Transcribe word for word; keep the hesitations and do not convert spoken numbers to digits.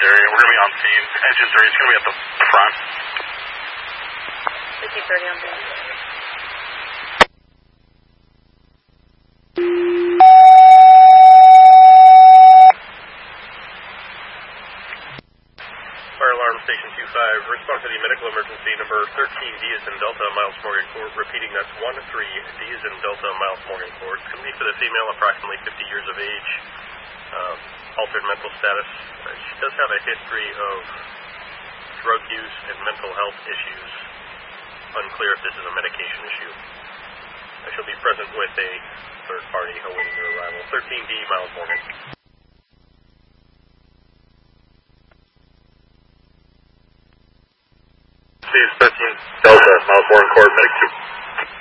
area. We're going to be on scene. Engine three is going to be at the, the front. fifty thirty on scene. Fire alarm station two five, respond to the medical emergency number thirteen D is in Delta, Miles Morgan Court. Repeating, that's one three D is in Delta, Miles Morgan Court. Could be for the female, approximately fifty years of age, um, altered mental status. Uh, she does have a history of drug use and mental health issues. Unclear if this is a medication issue. I shall be present with a third party awaiting your arrival. thirteen D, Miles Morgan. thirteen Delta, Miles Morgan Court, Medic two.